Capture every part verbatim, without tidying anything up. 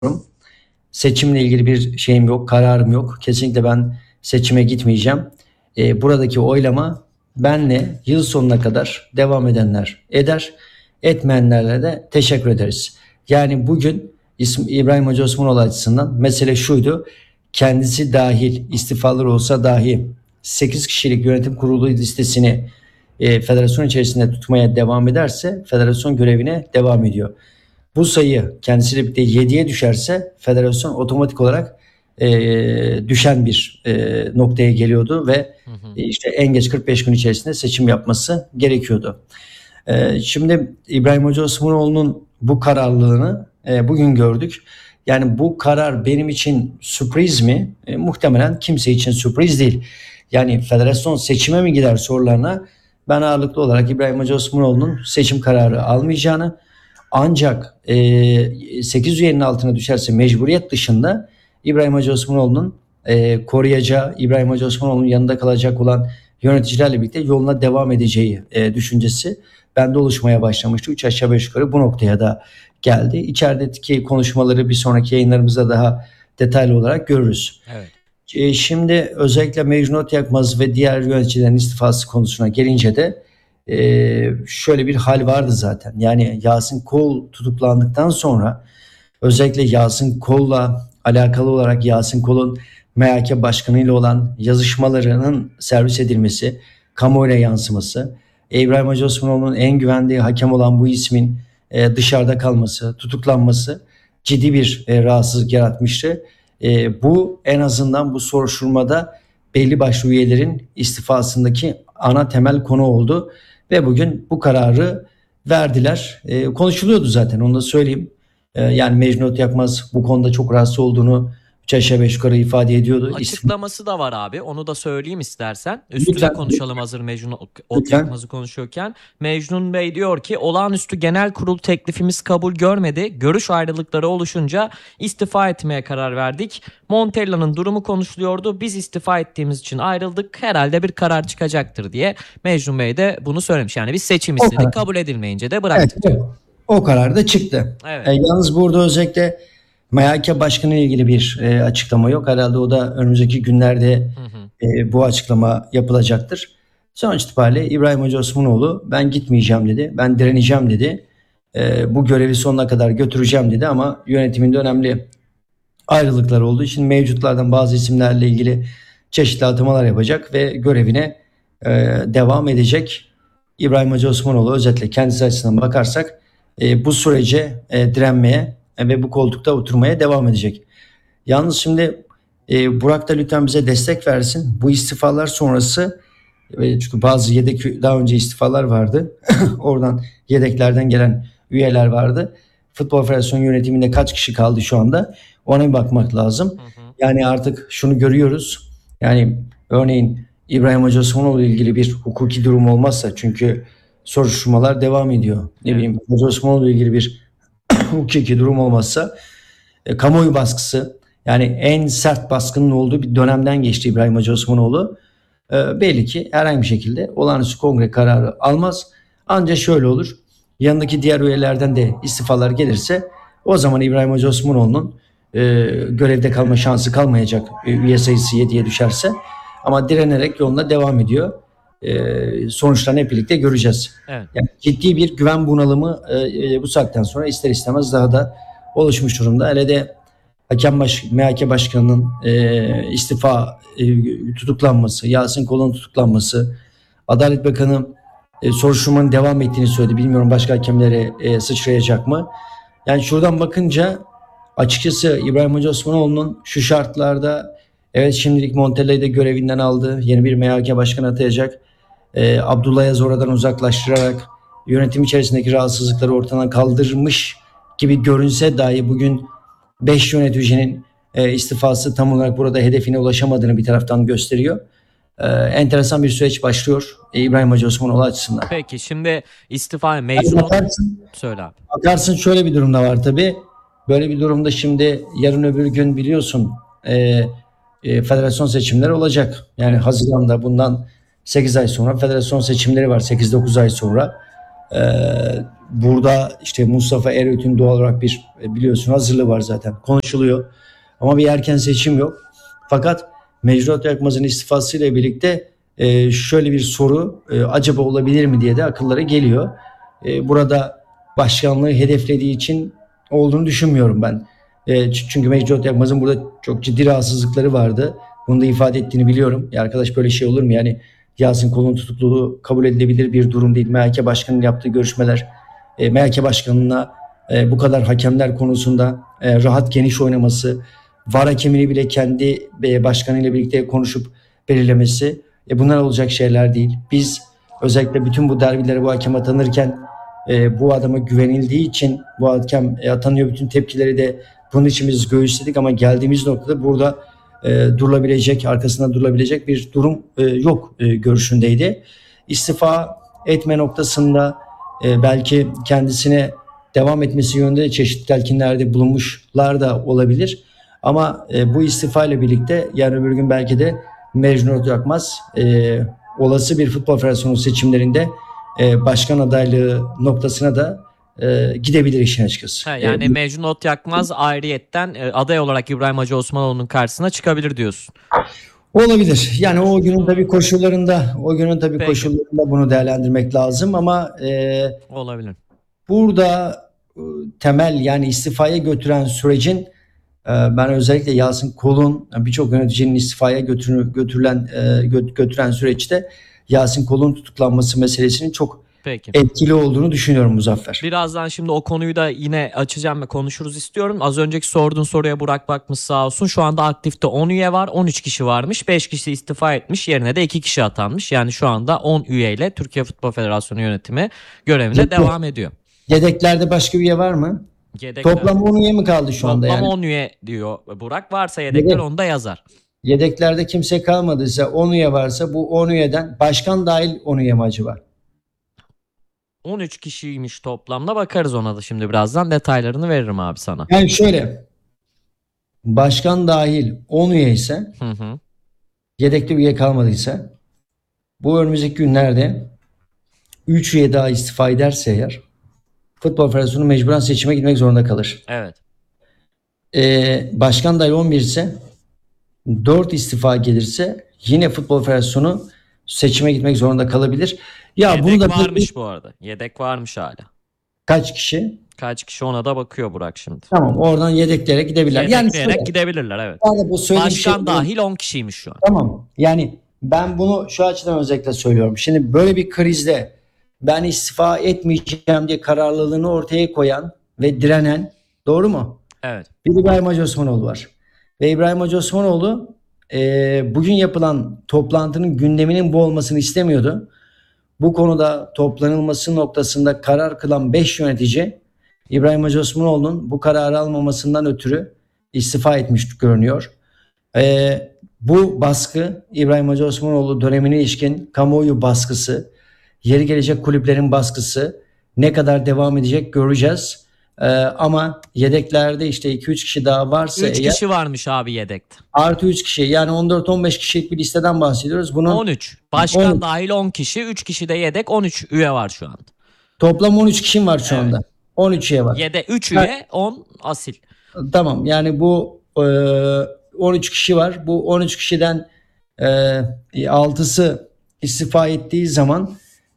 Seçimle ilgili bir şeyim yok, kararım yok. Kesinlikle ben seçime gitmeyeceğim. E, buradaki oylama benle yıl sonuna kadar devam edenler eder, etmeyenlerle de teşekkür ederiz. Yani bugün İbrahim Hacı Osmanoğlu açısından mesele şuydu. Kendisi dahil istifalar olsa dahi sekiz kişilik yönetim kurulu listesini e, federasyon içerisinde tutmaya devam ederse federasyon görevine devam ediyor. Bu sayı kendisiyle birlikte yediye düşerse federasyon otomatik olarak e, düşen bir e, noktaya geliyordu ve hı hı. işte en geç kırk beş gün içerisinde seçim yapması gerekiyordu. E, şimdi İbrahim Hacı Osmanoğlu'nun bu kararlılığını e, bugün gördük. Yani bu karar benim için sürpriz mi? E, muhtemelen kimse için sürpriz değil. Yani federasyon seçime mi gider sorularına ben ağırlıklı olarak İbrahim Hacı Osmanoğlu'nun seçim kararı almayacağını, ancak e, sekiz üyenin altına düşerse mecburiyet dışında İbrahim Hacı Osmanoğlu'nun e, koruyacağı, İbrahim Hacı Osmanoğlu'nun yanında kalacak olan yöneticilerle birlikte yoluna devam edeceği e, düşüncesi bende oluşmaya başlamıştı. Üç aşağı beş yukarı bu noktaya da geldi. İçerideki konuşmaları bir sonraki yayınlarımızda daha detaylı olarak görürüz. Evet. E, şimdi özellikle Mecnun Yakmaz ve diğer yöneticilerin istifası konusuna gelince de Ee, şöyle bir hal vardı zaten. Yani Yasin Kol tutuklandıktan sonra özellikle Yasin Kol'la alakalı olarak Yasin Kol'un M H K başkanıyla olan yazışmalarının servis edilmesi, kamuoyuna yansıması, İbrahim Hacı Osmanoğlu'nun en güvendiği hakem olan bu ismin e, dışarıda kalması, tutuklanması ciddi bir e, rahatsızlık yaratmıştı. E, bu en azından bu soruşturmada belli başlı üyelerin istifasındaki ana temel konu oldu. Ve bugün bu kararı verdiler. E, konuşuluyordu zaten, onu da söyleyeyim. E, yani Mecnun Yakmaz bu konuda çok rahatsız olduğunu üç aşağı beş yukarı ifade ediyordu. Açıklaması da var abi. Onu da söyleyeyim istersen. Üstüne lütfen konuşalım hazır Mecnun Yakmaz'ı konuşuyorken. Mecnun Bey diyor ki olağanüstü genel kurul teklifimiz kabul görmedi. Görüş ayrılıkları oluşunca istifa etmeye karar verdik. Montella'nın durumu konuşuluyordu. Biz istifa ettiğimiz için ayrıldık. Herhalde bir karar çıkacaktır diye Mecnun Bey de bunu söylemiş. Yani biz seçim istedik, kabul edilmeyince de bıraktık. Evet, evet. O karar da çıktı. Evet. E, yalnız burada özellikle M H K Başkanı ile ilgili bir e, açıklama yok. Herhalde o da önümüzdeki günlerde hı hı. E, bu açıklama yapılacaktır. Sonuç itibariyle İbrahim Hacı Osmanoğlu ben gitmeyeceğim dedi. Ben direneceğim dedi. E, bu görevi sonuna kadar götüreceğim dedi ama yönetiminde önemli ayrılıklar olduğu için mevcutlardan bazı isimlerle ilgili çeşitli atamalar yapacak ve görevine e, devam edecek. İbrahim Hacı Osmanoğlu özetle kendisi açısından bakarsak e, bu sürece e, direnmeye ve bu koltukta oturmaya devam edecek. Yalnız şimdi e, Burak da lütfen bize destek versin. Bu istifalar sonrası e, çünkü bazı yedek daha önce istifalar vardı. Oradan yedeklerden gelen üyeler vardı. Futbol Federasyonu yönetiminde kaç kişi kaldı şu anda? Ona bir bakmak lazım. Hı hı. Yani artık şunu görüyoruz. Yani örneğin İbrahim Hacı Osmanoğlu ile ilgili bir hukuki durum olmazsa, çünkü soruşturmalar devam ediyor. Ne evet. bileyim Hacı Osmanoğlu ile ilgili bir hukuki durum olmazsa e, kamuoyu baskısı, yani en sert baskının olduğu bir dönemden geçti İbrahim Hacı Osmanoğlu. E, belli ki herhangi bir şekilde olağanüstü kongre kararı almaz. Ancak şöyle olur. Yanındaki diğer üyelerden de istifalar gelirse o zaman İbrahim Hacı Osmanoğlu'nun e, görevde kalma şansı kalmayacak, e, üye sayısı yediye düşerse. Ama direnerek yoluna devam ediyor. E, sonuçlarını hep birlikte göreceğiz. Evet. Yani ciddi bir güven bunalımı e, bu saatten sonra ister istemez daha da oluşmuş durumda. Hele de hakem baş, M H K Başkanı'nın e, istifa e, tutuklanması, Yasin Kol'un tutuklanması, Adalet Bakanı e, soruşturmanın devam ettiğini söyledi. Bilmiyorum başka hakemlere e, sıçrayacak mı? Yani şuradan bakınca açıkçası İbrahim Hacı Osmanoğlu'nun şu şartlarda evet şimdilik Montella'yı da görevinden aldı. Yeni bir M H K Başkanı atayacak. Ee, Abdullah Yaz'ı oradan uzaklaştırarak yönetim içerisindeki rahatsızlıkları ortadan kaldırmış gibi görünse dahi bugün beş yöneticinin e, istifası tam olarak burada hedefine ulaşamadığını bir taraftan gösteriyor. Ee, enteresan bir süreç başlıyor e, İbrahim Hacı Osmanoğlu açısından. Peki şimdi istifa mecnun bakarsın, söyle abi. Bakarsın şöyle bir durumda var tabii. Böyle bir durumda şimdi yarın öbür gün biliyorsun e, e, federasyon seçimleri olacak. Yani Haziran'da bundan sekiz ay sonra federasyon seçimleri var. sekiz dokuz ay sonra. Ee, burada işte Mustafa Eröğüt'ün doğal olarak bir biliyorsun hazırlığı var zaten. Konuşuluyor. Ama bir erken seçim yok. Fakat Mecnun Yakmaz'ın istifasıyla birlikte e, şöyle bir soru e, acaba olabilir mi diye de akıllara geliyor. E, burada başkanlığı hedeflediği için olduğunu düşünmüyorum ben. E, çünkü Mecnun Yakmaz'ın burada çok ciddi rahatsızlıkları vardı. Bunu da ifade ettiğini biliyorum. Ya arkadaş böyle şey olur mu? Yani Yasin Kol'un tutukluluğu kabul edilebilir bir durum değil. M H K Başkanı'nın yaptığı görüşmeler, e, M H K Başkanı'na e, bu kadar hakemler konusunda e, rahat geniş oynaması, V A R hakemini bile kendi e, başkanıyla birlikte konuşup belirlemesi, e, bunlar olacak şeyler değil. Biz özellikle bütün bu derbilere bu hakem atanırken e, bu adama güvenildiği için bu hakem e, atanıyor, bütün tepkileri de bunun için biz göğüsledik ama geldiğimiz noktada burada e, durulabilecek, arkasında durulabilecek bir durum e, yok e, görüşündeydi. İstifa etme noktasında e, belki kendisine devam etmesi yönünde de çeşitli telkinlerde bulunmuşlar da olabilir. Ama e, bu istifa ile birlikte yarın öbür gün belki de Mecnun Yakmaz e, olası bir futbol federasyonu seçimlerinde e, başkan adaylığı noktasına da e, gidebilir işin açıkçası. Ha, yani e, Mecnun Ot Yakmaz ayrıyetten e, aday olarak İbrahim Hacı Osmanoğlu'nun karşısına çıkabilir diyorsun. Olabilir. Yani o günün tabii koşullarında, o günün tabii Peki. koşullarında bunu değerlendirmek lazım ama e, Olabilir. burada e, temel yani istifaya götüren sürecin e, ben özellikle Yasin Kol'un birçok yöneticinin istifaya götürü, götürülen e, gö- götüren süreçte Yasin Kol'un tutuklanması meselesinin çok Peki. etkili olduğunu düşünüyorum Muzaffer. Birazdan şimdi o konuyu da yine açacağım ve konuşuruz istiyorum. Az önceki sorduğun soruya Burak bakmış sağ olsun. Şu anda aktifte on üye var. on üç kişi varmış. beş kişi istifa etmiş. Yerine de iki kişi atanmış. Yani şu anda on üyeyle Türkiye Futbol Federasyonu yönetimi görevine Peki. devam ediyor. Yedeklerde başka üye var mı? Yedekler. Toplam on üye mi kaldı şu anda? Toplam Yani on üye diyor Burak. Varsa yedekler Yedek. onu da yazar. yedeklerde kimse kalmadıysa on üye varsa bu on üyeden başkan dahil on üye mi acaba? on üç kişiymiş toplamda. Bakarız ona da şimdi birazdan detaylarını veririm abi sana. Yani şöyle başkan dahil on üye ise Hı hı. yedekte üye kalmadıysa bu önümüzdeki günlerde üç üye daha istifa ederse eğer Futbol Federasyonu mecburen seçime gitmek zorunda kalır. Evet. Ee, başkan dahil on bir ise dört istifa gelirse yine Futbol Federasyonu seçime gitmek zorunda kalabilir. Ya Yedek bunu da varmış bu arada. Yedek varmış hala. kaç kişi? Kaç kişi ona da bakıyor Burak şimdi. Tamam oradan yedekleyerek gidebilirler. Yani Yedekleyerek şöyle, gidebilirler evet. yani bu söylediğim Başkan şey- dahil on kişiymiş şu an. Tamam. Yani ben bunu şu açıdan özellikle söylüyorum. Şimdi böyle bir krizde ben istifa etmeyeceğim diye kararlılığını ortaya koyan ve direnen, doğru mu? Evet. Bir İbrahim Hacı Osmanoğlu var. Ve İbrahim Hacı Osmanoğlu e, bugün yapılan toplantının gündeminin bu olmasını istemiyordu. Bu konuda toplanılması noktasında karar kılan beş yönetici İbrahim Hacı Osmanoğlu'nun bu kararı almamasından ötürü istifa etmiş görünüyor. Ee, bu baskı İbrahim Hacı Osmanoğlu dönemine ilişkin kamuoyu baskısı, yeri gelecek kulüplerin baskısı ne kadar devam edecek göreceğiz. Ee, ama yedeklerde işte iki üç kişi daha varsa üç eğer, kişi varmış abi yedekte. artı üç kişi yani on dört on beş kişilik bir listeden bahsediyoruz. Bunun on üç. Başkan on dahil on kişi. üç kişi de yedek. on üç üye var şu anda. toplam on üç kişim var şu Evet. anda. on üç üye var. Yedek üç üye, on asil. Tamam yani bu e, on üç kişi var. Bu on üç kişiden e, altısı istifa ettiği zaman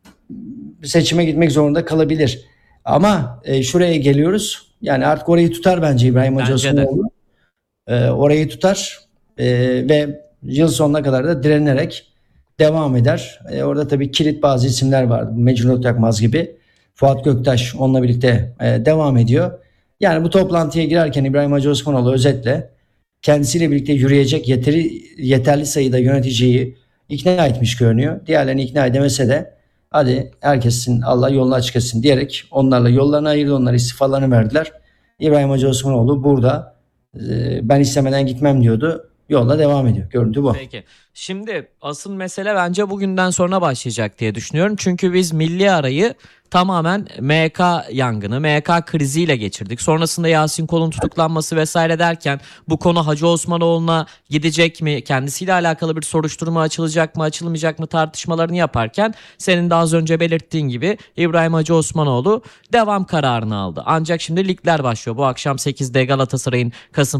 seçime gitmek zorunda kalabilir. Ama e, şuraya geliyoruz. Yani artık orayı tutar bence İbrahim Hacı Bence de. Osmanoğlu. E, orayı tutar e, ve yıl sonuna kadar da direnerek devam eder. E, orada tabii kilit bazı isimler vardı. Mecnun Yakmaz gibi. Fuat Göktaş onunla birlikte e, devam ediyor. Yani bu toplantıya girerken İbrahim Hacı Osmanoğlu özetle kendisiyle birlikte yürüyecek yeteri, yeterli sayıda yöneticiyi ikna etmiş görünüyor. Diğerlerini ikna edemese de hadi herkesin Allah yolunu açık etsin diyerek onlarla yollarını ayırdı. Onlara istifalarını verdiler. İbrahim Hacı Osmanoğlu burada e, ben istemeden gitmem diyordu. yolda devam ediyor. Görüntü bu. Peki. Şimdi asıl mesele bence bugünden sonra başlayacak diye düşünüyorum. Çünkü biz milli arayı tamamen M Y K yangını, M Y K kriziyle geçirdik. Sonrasında Yasin Kol'un tutuklanması vesaire derken bu konu Hacı Osmanoğlu'na gidecek mi? Kendisiyle alakalı bir soruşturma açılacak mı, açılmayacak mı tartışmalarını yaparken senin de az önce belirttiğin gibi İbrahim Hacı Osmanoğlu devam kararını aldı. Ancak şimdi ligler başlıyor. Bu akşam sekizde Galatasaray'ın Kasım